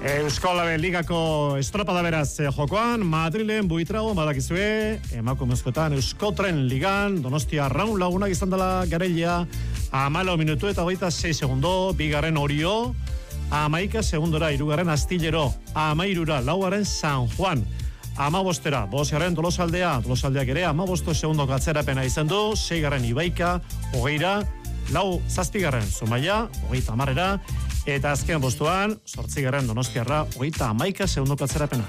Euskal Ligako estropada beraz jokoan, Madrilen buitrago badakizue, emakumezkoetan Euskotren Ligan, Donostia Raun Lagunak izan dela garailea, 14 minutu eta 26 segundo, bigarren Orio, 11 segundora, hirugarren Astillero, 13ra, laugarren San Juan, 15era, bosgarren Tolosaldeak ere, 15 segundoko atzerapena izan du, 6garren Ibaika, 20ra, zazpigarren Zumaia, 30era, eta azken bostuan, 8garren Donostiarra, 31 segundoko atzerapena.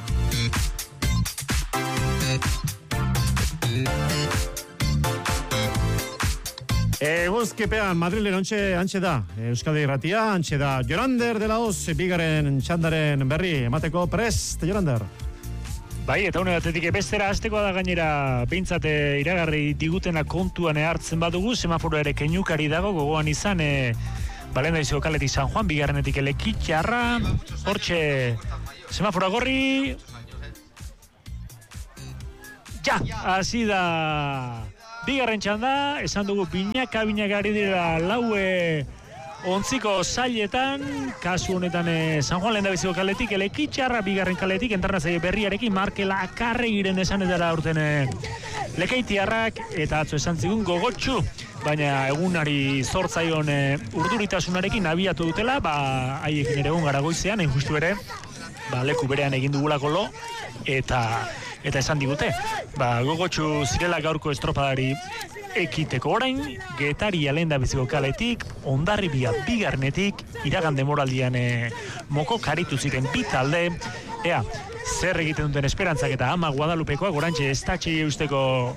Eguzkipean, Madrilen antxe da, Euskadi Irratia, antxe da, Jorander de la Hoz, bigarren txandaren berri, emateko prest, Jorander. Bai, eta une batetik bestera hasteko da gainera behintzat iragarri digutena kontuan hartzen badugu, semaforo ere keinukari dago, gogoan izan, Balenda izko kaletik San Juan, bigarrenetik Lekitxarra, hortxe semafora gorri, hasi da bigarren txanda, esan dugu binakari dira laue ontziko zailetan, kasu honetan San Juan lehendabiziko kaletik, Lekitxarra bigarren kaletik, entarnazaile berriarekin, Markela Akarregiren esanetara urten Lekeitiarrak, eta atzo esan zigun gogotxu, baina egunari zortzaion urduritasunarekin abiatu dutela, haiekin ere egun gara goizean, justu ere, leku berean egin dugulako lo, eta esan digute, gogotxu zirela gaurko estropadari ekiteko orain, Getaria lehendabiziko kaletik, Hondarribia bigarnetik, iragan demoraldian moko karitu ziren bitalde, zer egiten duten esperantzak eta Ama Guadalupekoa, gorantxe estatxei eusteko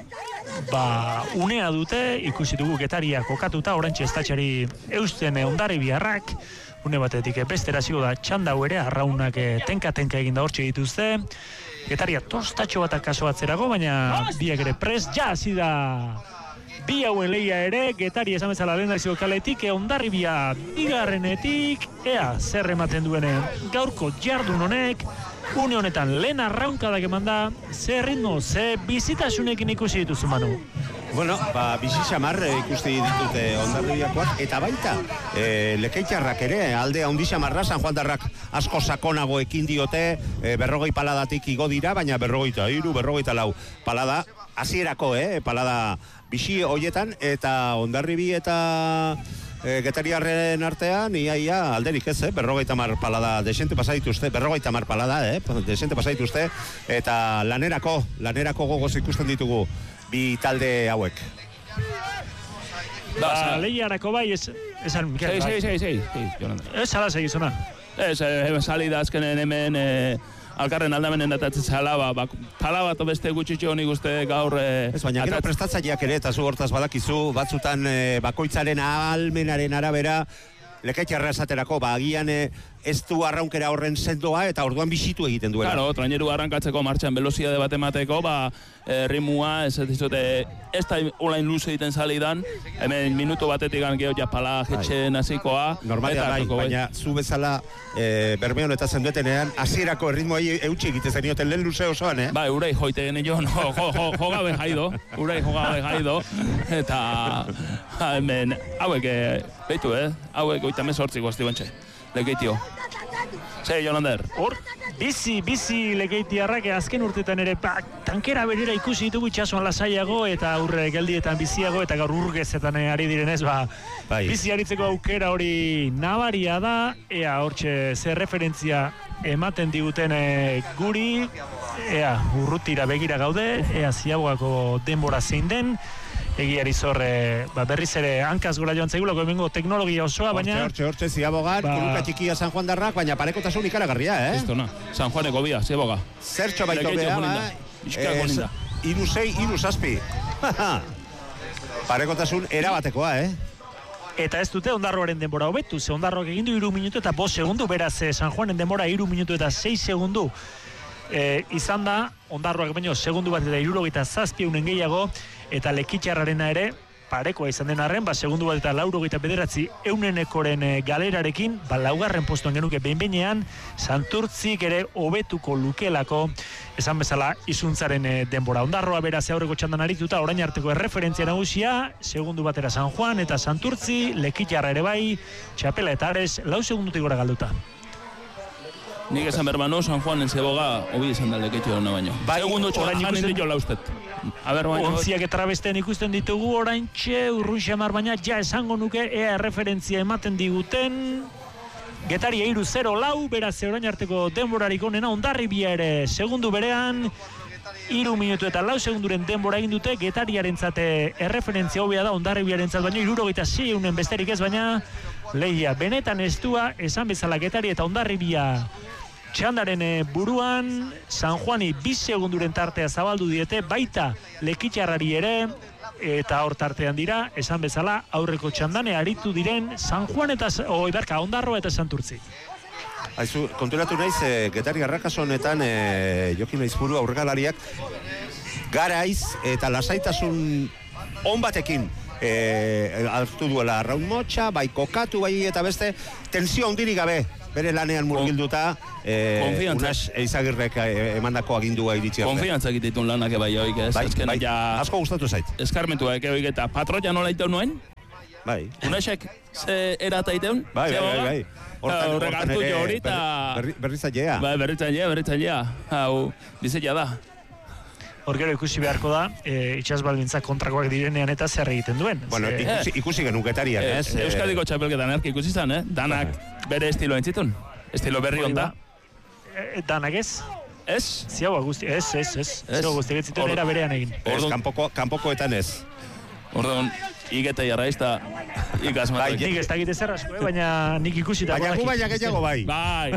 unea dute, ikusi dugu Getaria kokatuta, orantxe estatxari eusten Hondarribiarrak, une batetik bestera zigo da txandau ere, arraunak tenka-tenka eginda hortxe dituzte, Getaria tostatxo batak kaso batzerago, baina biak ere prest, hasi da bi hauen lehia ere, Getaria esan bezala lehendabiziko kaletik, Hondarribia bigarrenetik, zer ematen duen gaurko jardun honek, une honetan lehen arraunkadak eman da, ze ritmo, ze bizitasunekin ikusi dituzu, Manu? Bueno, bizi xamar ikusti ditute Hondarribiakoak, eta baita Lekeitiarrak ere, alde handi xamarra, San Juandarrak asko sakonago ekin diote, 40 paladatik igo dira, baina 43, 44 palada, hasierako, palada bizi hoietan, eta Hondarribi eta Getariarren artean, ia alderik ez, 50 palada desente pasaituzte, 50 palada, desente pasaituzte, eta lanerako gogoz ikusten ditugu bi talde hauek. Lehiarako bai, esan Mikel, bai? Sí, Jonander. Ez ala segizona? Ez, salida azkenen hemen, alkarren aldamenen datatzen zala, pala bat beste gutxitxo nik uste gaur... Ez baina, gero prestatzaileak ere, eta zu hortaz badakizu, batzutan bakoitzaren ahalmenaren arabera, Lekeitiarra esaterako, agian ez du arraunkera horren sendoa, eta orduan bisitu egiten duela. Claro, traineru arrankatzeko martxan veloziade bat emateko, rimua, ez da olain luze egiten salidan, hemen minutu batetik geho pala jetxen hasikoa. Normalia baina zu bezala Bermeon eta zenduetenean, hasierako erritmoa eutxi egiten zenioten lehen luze osoan, Bai, urei joite gene jo, jogabe jaido, eta hemen, hauek, behitu, hauek oita mesortziko azti bantxe, Lekeitio. Zei, Jonander. Hor, bizi Lekeitiarrak azken urtetan ere, tankera berera ikusi ditugu itxasuan lasaiago, eta aurre geldietan biziago, eta gaur urgezetan ari direnez, bizi aritzeko aukera hori nabaria da, hortxe zer referentzia ematen diguten guri, urrutira begira gaude, ziagoako denbora zein den, egiari zor, berriz ere hankaz gora joan zaigulako emengo teknologia osoa, baina... Hortxe, ziabogan, kuruka txikia San Juan darrak, baina parekotasun ikaragarria, Estona, San Juaneko bia, ziaboga. Zertxo baito beha, iru zei, iru zazpi. Parekotasun erabatekoa, Eta ez dute Hondarroaren denbora hobetu, ze Hondarroak egin du 3 minutu eta 5 segundu, beraz San Juanen denbora 3 minutu eta 6 segundu. Izan da, Hondarroak baino segundu bat eta 77 gehiago, eta Lekitxarrarena ere, parekoa izan den arren, segundu bat eta 99 galerarekin, laugarren postuan genuke behin-behinean, Santurtzik ere hobetuko lukelako, esan bezala izuntzaren denbora. Hondarroa beraz aurreko txandan arituta, orain arteko erreferentzia nagusia, segundu batera San Juan eta Santurtzi, Lekitxarra ere bai, txapela eta Ares, 4 segundutik gora galduta. Nik esan berbano, San Juanen zeboga hobi izan da lekeitio duna baino. Segundo txoran ikusten ditu laustet. Ontziak etrabesten ikusten ditugu, orain txe, urrun xamar, baina ja esango nuke ea referentzia ematen diguten. Getaria 3-0 beraz orain arteko denborarik onena, Hondarribia ere segundu berean, 3 minutu eta 4 segunduren denbora egin dute, Getariarentzat erreferentzia hobea da, Hondarribiarentzat baino 76 besterik ez, baina lehia benetan estua, esan bezala Getaria eta Hondarribia txandaren buruan, San Juani 2 segunduren tartea zabaldu diete, baita Lekitxarrari ere, eta hor tartean dira, esan bezala aurreko txandane aritu diren San Juan eta Ondarroa eta Santurtzi. Aizu, konturatu naiz, Getari Garrakaso honetan, Jokin Aizpuru aurregalariak, garaiz eta lasaitasun on batekin hartu duela arraun motxa, bai kokatu, bai eta beste, tensio handirik gabe, bere lanean murgilduta, Unas Eizagirrek emandako agindua iritsi arte. Konfiantzak ititun lanak bai hoik, ez? Bai, asko gustatu zait. Eskarmentua eke hoik eta patroia nola iteun nuen? Bai. Unasek ze erata iteun? Bai. Horrek hartu jo hori eta... Berritzailea. Bai, berritzailea. Hau, bizela da. Hor gero ikusi beharko da, itxasbaldintzak kontrakoak direnean eta zer egiten duen. Bueno, ikusi genuen Getariak, ez? Euskadiko txapelketan erki ikusi zan, danak bere estilo entzitun. Estilo berri honda. Danak ez? Ez? Ziagoa guzti, ez. Ziagoa guzti egitzituen era berean egin. Kanpokoetan ez. Orduan, igeta jarraiz eta ikasmatak. Nik ez dakit ezer asko, baina nik ikusi da. Baina gu baina gehiago bai. Bai.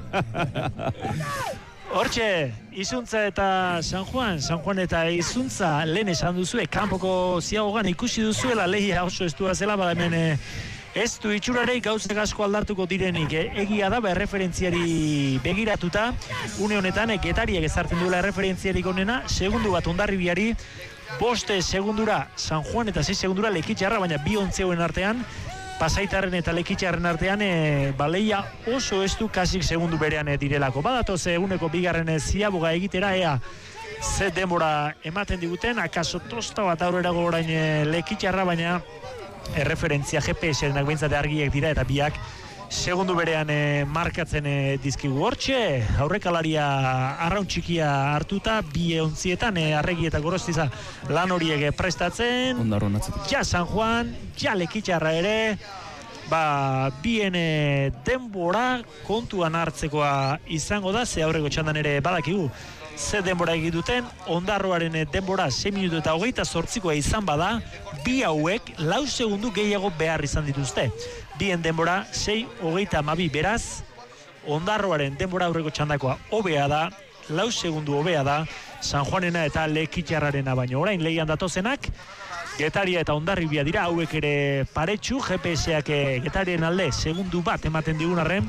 Hortxe, Izuntza eta San Juan eta Izuntza lehen esan duzue, kanpoko ziagogan ikusi duzuela, lehia oso estua zela, bada hemen ez du itxurarei gauzak asko aldartuko direnik. Egia da, erreferentziari begiratuta, une honetan Getariak ezartzen duela erreferentziarik onena, segundu bat Hondarribiari, 5 segundura San Juan eta 6 segundura Lekitxarra, baina 2 ontzeuen artean, Pasaitarren eta Lekitxarren artean baleia oso estu kasik segundu berean direlako. Badatoz eguneko bigarren ziaboga egitera ea ze denbora ematen diguten, akaso tosta bat aurrerago orain Lekitxarra, baina erreferentzia GPS-enak behintzate argiek dira eta biak segundu berean markatzen dizkigu. Hortxe, aurrekalaria arraun txikia hartuta, 2 ontzietan Arregi eta Gorostiza lan horiek prestatzen. Ja San Juan, ja Lekitxarra ere, bien denbora kontuan hartzekoa izango da, ze aurreko txandan ere badakigu ze denbora egituten, Ondarroaren denbora 6 minutu eta 28koa izan bada, 2 hauek 4 segundu gehiago behar izan dituzte. Bien denbora 6:32 beraz, Ondarroaren denbora aurreko txandakoa hobea da, 4 segundu hobea da, San Juanena eta Lekitxarrarena baino. Orain lehian datozenak, Getaria eta Hondarribia dira, hauek ere paretsu, GPS-ak Getarien alde segundu bat ematen digun arren,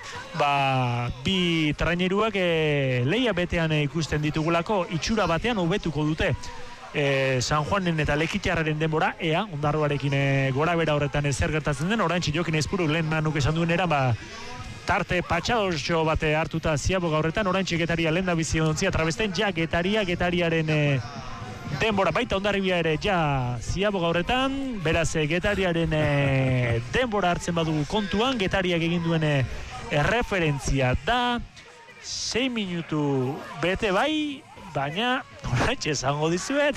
bi traineruak lehia betean ikusten ditugulako, itxura batean hobetuko dute San Juanen eta Lekitxarraren denbora, ea, Ondarroarekin gora bera horretan zer gertatzen den, orain Jokin Aizpuru lehen manuk esan duen eran, tarte patxadorxo bate hartuta ziaboga horretan, orain Getaria lehen da bizi ontzia trabesten, ja Getariaren denbora, baita Hondarribia ere ja ziaboga horretan, beraz Getariaren denbora hartzen badugu kontuan, Getariak egin duen erreferentzia da 6 minutu bete bai, baina horretxe esango dizuet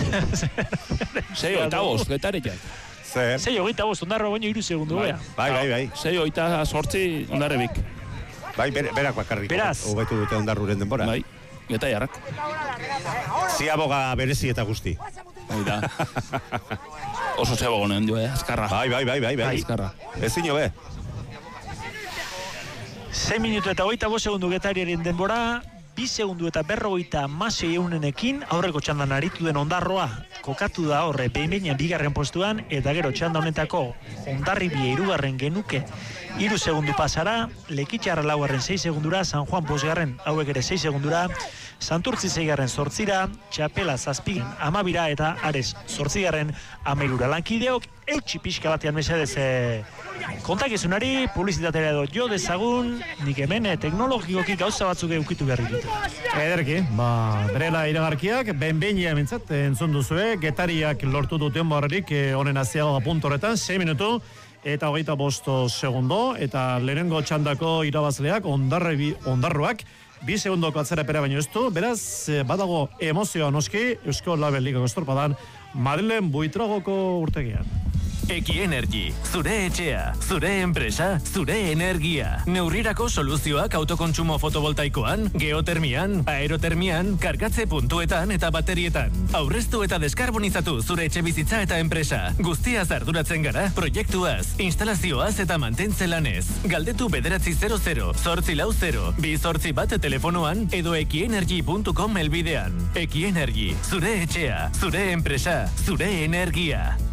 6:25 Getariak. 6:25 Ondarroa baino 3 segundu bea. Bai. 6:28 Hondarribik. Bai, berak bakarrik hobetu dute Ondarruren denbora. Bai, Getariarrak. Ziaboga berezi eta guzti. Baita. Oso ziabogonen dio, azkarra. Bai. Azkarra. Ezin hobe. 6 minutu eta 25 segundu Getariaren denbora, 2 segundu eta 56 eunenekin aurreko txandan aritu den Ondarroa kokatu da horre behin-behinan 2. postuan, eta gero txanda honetako Hondarribia 3. genuke 3 segundu pasara, Lekitxarra 4. 6 segundura, San Juan 5. hauek ere 6 segundura, Santurtzi 6. 8, Txapela 7. 12 eta Ares 8. 13. Lankideok eutxi pixka batean mesedez kontakizunari, publizitatea edo jo dezagun, nik hemen teknologikoki gauza batzuk eukitu behar ditut. Ederki, berela iragarkiak, behin-behinia mintzat, entzun duzue, Getariak lortu duten barrik, honen aziago puntu horretan, 6 minutu, eta 25 segundo, eta lehenengo txandako irabazleak ondarroak 2 segundoko atzerapera baino ez du, beraz, badago emozioa noski, Eusko Label Ligako estorpadan, Madrilen Buitragoko urtegian. Eki-Energy, zure etxea, zure enpresa, zure energia. Neurrirako soluzioak autokontsumo fotovoltaikoan, geotermian, aerotermian, kargatze puntuetan eta baterietan. Aurreztu eta deskarbonizatu zure etxe bizitza eta enpresa. Guztiaz arduratzen gara, proiektuaz, instalazioaz eta mantentze lanez. Galdetu 900 840 281 telefonoan edo ekienergy.com elbidean. Eki-Energy, zure etxea, zure enpresa, zure energia.